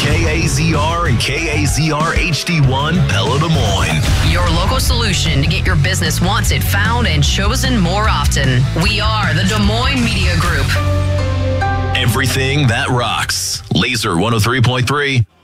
KAZR and KAZR HD1 Pella Des Moines. Your local solution to get your business wanted, found, and chosen more often. We are the Des Moines Media Group. Everything that rocks. Laser 103.3.